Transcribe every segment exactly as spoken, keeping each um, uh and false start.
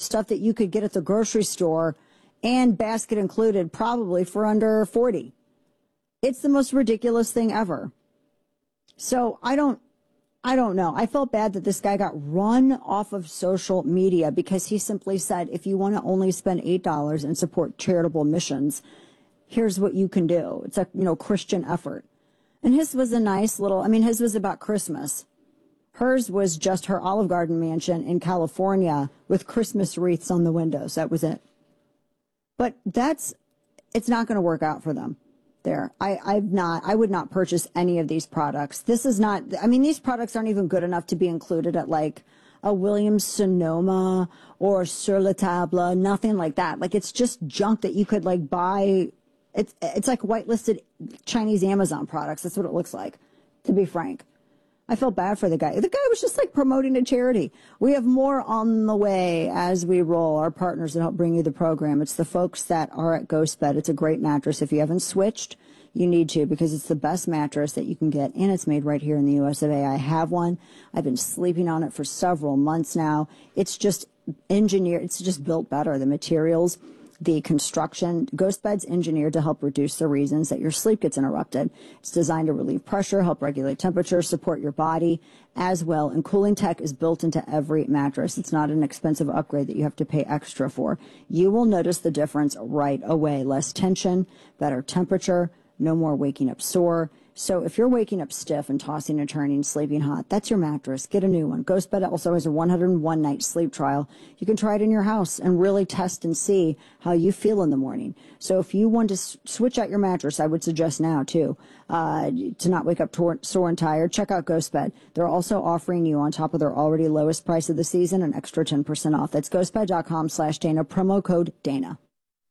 stuff that you could get at the grocery store and basket included, probably for under forty. It's the most ridiculous thing ever. So I don't, I don't know. I felt bad that this guy got run off of social media because he simply said, if you want to only spend eight dollars and support charitable missions, here's what you can do. It's a, you know, Christian effort. And his was a nice little, I mean, his was about Christmas. Hers was just her Olive Garden mansion in California with Christmas wreaths on the windows. That was it. But that's, it's not going to work out for them there. I, I've not, I would not purchase any of these products. This is not, I mean, these products aren't even good enough to be included at like a Williams Sonoma or Sur La Table, nothing like that. Like, it's just junk that you could like buy. It's, it's like whitelisted Chinese Amazon products. That's what it looks like, to be frank. I felt bad for the guy. The guy was just like promoting a charity. We have more on the way as we roll. Our partners that help bring you the program. It's the folks that are at GhostBed. It's a great mattress. If you haven't switched, you need to, because it's the best mattress that you can get, and it's made right here in the U S of A. I have one. I've been sleeping on it for several months now. It's just engineered. It's just built better. The materials, the construction. GhostBed's engineered to help reduce the reasons that your sleep gets interrupted. It's designed to relieve pressure, help regulate temperature, support your body as well. And cooling tech is built into every mattress. It's not an expensive upgrade that you have to pay extra for. You will notice the difference right away. Less tension, better temperature, no more waking up sore. So if you're waking up stiff and tossing and turning, sleeping hot, that's your mattress. Get a new one. GhostBed also has a one hundred one night sleep trial. You can try it in your house and really test and see how you feel in the morning. So if you want to s- switch out your mattress, I would suggest now too, uh, to not wake up tor- sore and tired. Check out GhostBed. They're also offering you, on top of their already lowest price of the season, an extra ten percent off. That's ghostbed.com slash Dana, promo code Dana.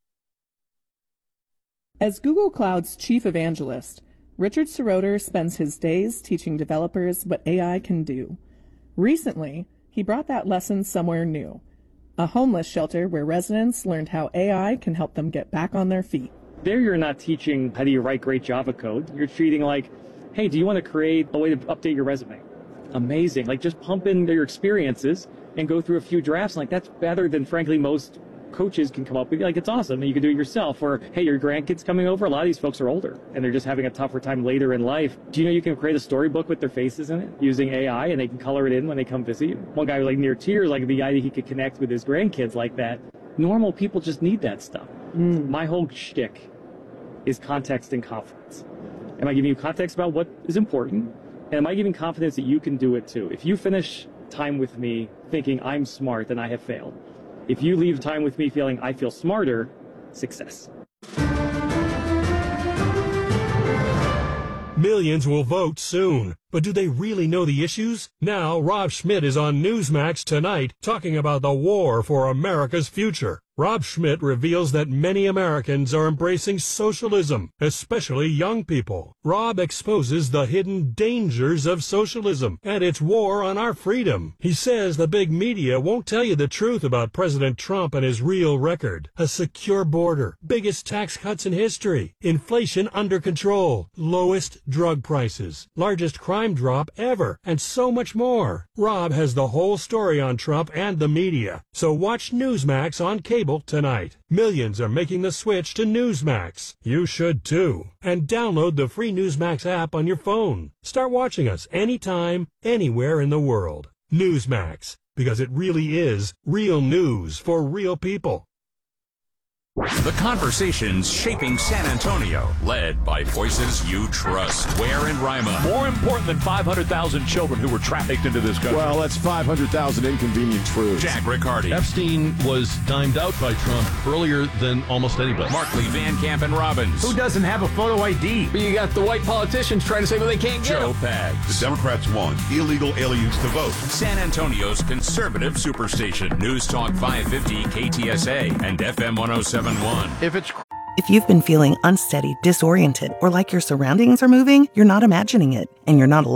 As Google Cloud's chief evangelist, Richard Seroter spends his days teaching developers what A I can do. Recently, he brought that lesson somewhere new, a homeless shelter where residents learned how A I can help them get back on their feet. There you're not teaching how do you write great Java code. You're treating like, hey, do you want to create a way to update your resume? Amazing. Like, just pump in your experiences and go through a few drafts. Like, that's better than, frankly, most coaches can come up with. Like, it's awesome, and you can do it yourself. Or, hey, your grandkids coming over. A lot of these folks are older and they're just having a tougher time later in life. Do you know you can create a storybook with their faces in it using A I, and they can color it in when they come visit you? One guy like near tears, like the idea he could connect with his grandkids like that. Normal people just need that stuff. Mm. My whole shtick is context and confidence. Am I giving you context about what is important? And am I giving confidence that you can do it too? If you finish time with me thinking I'm smart, then I have failed. If you leave time with me feeling I feel smarter, success. Millions will vote soon, but do they really know the issues? Now, Rob Schmidt is on Newsmax tonight talking about the war for America's future. Rob Schmidt reveals that many Americans are embracing socialism, especially young people. Rob exposes the hidden dangers of socialism and its war on our freedom. He says the big media won't tell you the truth about President Trump and his real record. A secure border, biggest tax cuts in history, inflation under control, lowest drug prices, largest crime drop ever, and so much more. Rob has the whole story on Trump and the media. So watch Newsmax on cable tonight. Millions are making the switch to Newsmax. You should too. And download the free Newsmax app on your phone. Start watching us anytime, anywhere in the world. Newsmax, because it really is real news for real people. The conversations shaping San Antonio, led by voices you trust. Ware and Rima. More important than five hundred thousand children who were trafficked into this country. Well, that's five hundred thousand inconvenient truths. Jack Riccardi. Epstein was dimed out by Trump earlier than almost anybody. Markley, Van Camp, and Robbins. Who doesn't have a photo I D? But you got the white politicians trying to say, well, they can't get Joe them. Pags. The Democrats want illegal aliens to vote. San Antonio's conservative superstation. News Talk five fifty K T S A and F M one oh seven point one. If it's If you've been feeling unsteady, disoriented, or like your surroundings are moving, you're not imagining it, and you're not alone.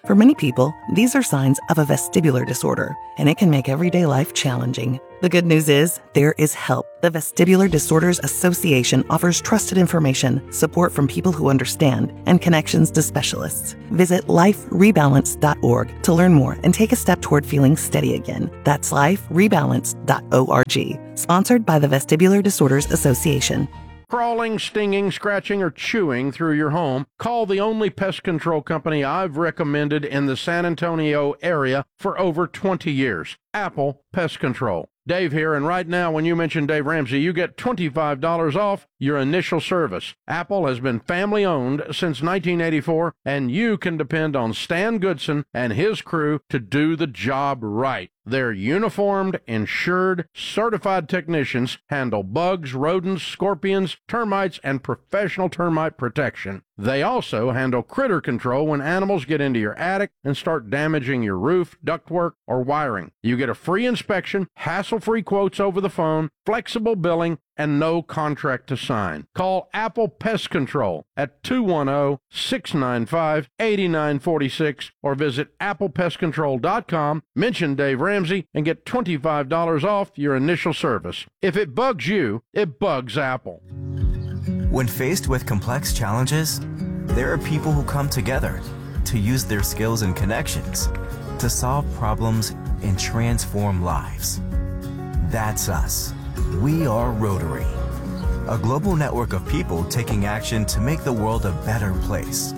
For many people, these are signs of a vestibular disorder, and it can make everyday life challenging. The good news is, there is help. The Vestibular Disorders Association offers trusted information, support from people who understand, and connections to specialists. Visit life rebalance dot org to learn more and take a step toward feeling steady again. That's life rebalance dot org. Sponsored by the Vestibular Disorders Association. Crawling, stinging, scratching, or chewing through your home, call the only pest control company I've recommended in the San Antonio area for over twenty years, Apple Pest Control. Dave here, and right now when you mention Dave Ramsey, you get twenty-five dollars off your initial service. Apple has been family-owned since nineteen eighty-four, and you can depend on Stan Goodson and his crew to do the job right. Their uniformed, insured, certified technicians handle bugs, rodents, scorpions, termites, and professional termite protection. They also handle critter control when animals get into your attic and start damaging your roof, ductwork, or wiring. You get a free inspection, hassle-free quotes over the phone, flexible billing, and no contract to sign. Call Apple Pest Control at two one zero, six nine five, eight nine four six or visit apple pest control dot com, mention Dave Ramsey, and get twenty-five dollars off your initial service. If it bugs you, it bugs Apple. When faced with complex challenges, there are people who come together to use their skills and connections to solve problems and transform lives. That's us. We are Rotary, a global network of people taking action to make the world a better place.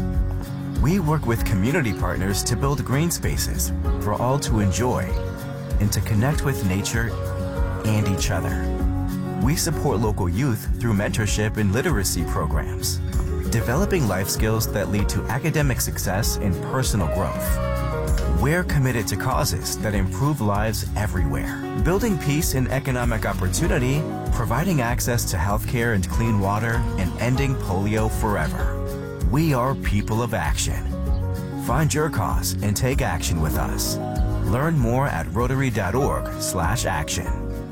We work with community partners to build green spaces for all to enjoy and to connect with nature and each other. We support local youth through mentorship and literacy programs, developing life skills that lead to academic success and personal growth. We're committed to causes that improve lives everywhere, building peace and economic opportunity, providing access to healthcare and clean water, and ending polio forever. We are people of action. Find your cause and take action with us. Learn more at rotary dot org slash action.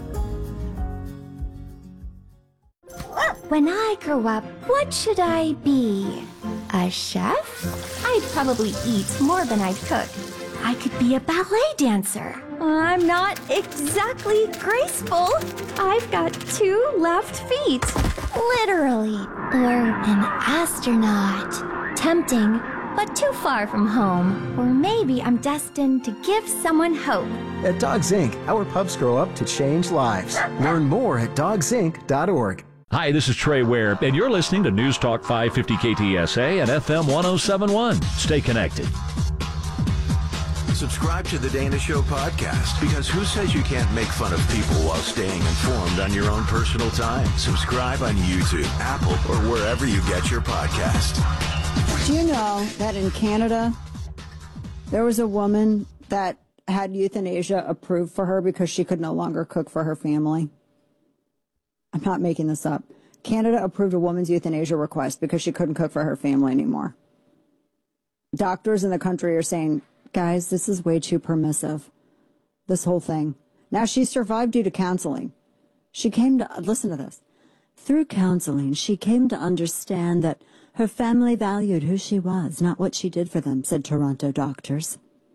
When I grow up, what should I be? A chef? I'd probably eat more than I'd cook. I could be a ballet dancer. I'm not exactly graceful. I've got two left feet. Literally. Or an astronaut. Tempting, but too far from home. Or maybe I'm destined to give someone hope. At Dogs Incorporated, our pups grow up to change lives. Learn more at dogs inc dot org. Hi, this is Trey Ware, and you're listening to News Talk five fifty K T S A and F M one oh seven point one. Stay connected. Subscribe to the Dana Show podcast, because who says you can't make fun of people while staying informed on your own personal time? Subscribe on YouTube, Apple, or wherever you get your podcast. Do you know that in Canada, there was a woman that had euthanasia approved for her because she could no longer cook for her family? I'm not making this up. Canada approved a woman's euthanasia request because she couldn't cook for her family anymore. Doctors in the country are saying, guys, this is way too permissive, this whole thing. Now, she survived due to counseling. She came to, listen to this. Through counseling, she came to understand that her family valued who she was, not what she did for them, said Toronto doctors.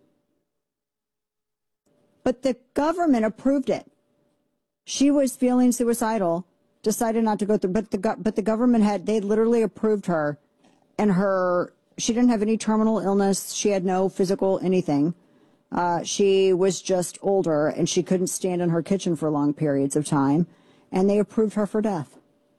But the government approved it. She was feeling suicidal, decided not to go through, but the, but the government had, they literally approved her, and her, she didn't have any terminal illness. She had no physical anything. Uh, she was just older, and she couldn't stand in her kitchen for long periods of time, and they approved her for death.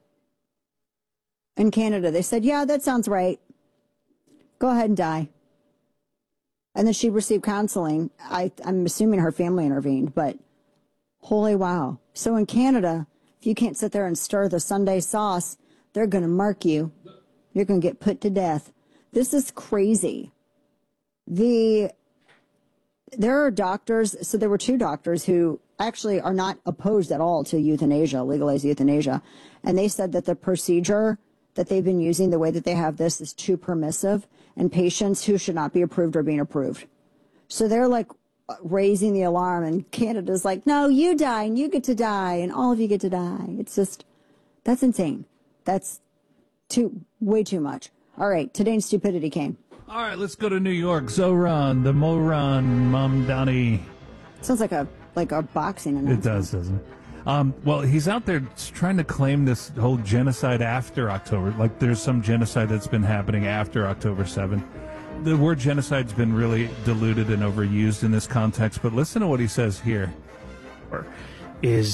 In Canada, they said, yeah, that sounds right. Go ahead and die. And then she received counseling. I, I'm assuming her family intervened, but holy wow. So in Canada, if you can't sit there and stir the Sunday sauce, they're going to mark you. You're going to get put to death. This is crazy. The there are doctors, so there were two doctors who actually are not opposed at all to euthanasia, legalized euthanasia, and they said that the procedure that they've been using, the way that they have this, is too permissive, and patients who should not be approved are being approved. So they're like raising the alarm, and Canada's like, no, you die, and you get to die, and all of you get to die. It's just, that's insane. That's too, way too much. All right, today in Stupidity came. All right, let's go to New York. Zoran, the Moran Mamdani. Sounds like a like a boxing announcement. It does, doesn't it? Um, well, he's out there trying to claim this whole genocide after October. Like there's some genocide that's been happening after October seventh. The word genocide's been really diluted and overused in this context, but listen to what he says here. Is